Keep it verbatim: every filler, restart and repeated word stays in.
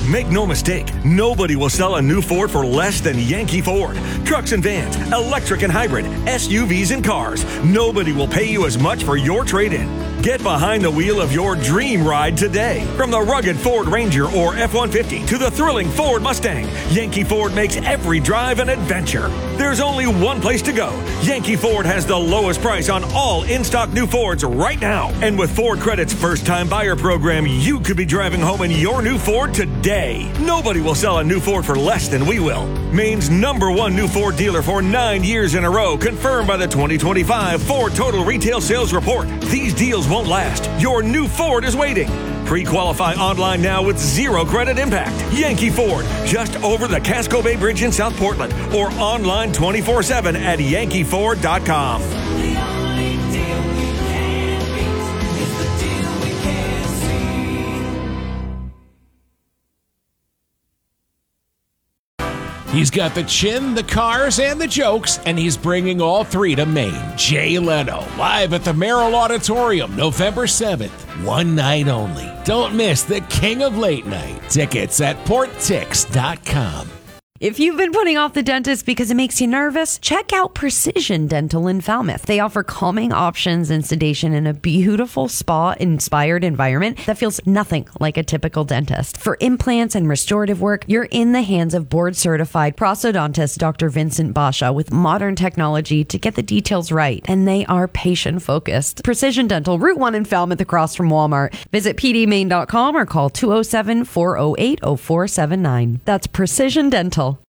Make no mistake, nobody will sell a new Ford for less than Yankee Ford. Trucks and vans, electric and hybrid, S U Vs and cars. Nobody will pay you as much for your trade-in. Get behind the wheel of your dream ride today. From the rugged Ford Ranger or F one fifty to the thrilling Ford Mustang, Yankee Ford makes every drive an adventure. There's only one place to go. Yankee Ford has the lowest price on all in-stock new Fords right now. And with Ford Credit's first-time buyer program, you could be driving home in your new Ford today. Nobody will sell a new Ford for less than we will. Maine's number one new Ford dealer for nine years in a row, confirmed by the twenty twenty-five Ford Total Retail Sales Report. These deals won't last. Your new Ford is waiting. Pre-qualify online now with zero credit impact. Yankee Ford, just over the Casco Bay Bridge in South Portland, or online twenty-four seven at yankee ford dot com. He's got the chin, the cars, and the jokes, and he's bringing all three to Maine. Jay Leno, live at the Merrill Auditorium, November seventh. One night only. Don't miss the king of late night. Tickets at port tix dot com. If you've been putting off the dentist because it makes you nervous, check out Precision Dental in Falmouth. They offer calming options and sedation in a beautiful spa-inspired environment that feels nothing like a typical dentist. For implants and restorative work, you're in the hands of board-certified prosthodontist Doctor Vincent Basha with modern technology to get the details right, and they are patient-focused. Precision Dental, Route one in Falmouth across from Walmart. Visit p d maine dot com or call two oh seven, four oh eight, oh four seven nine. That's Precision Dental.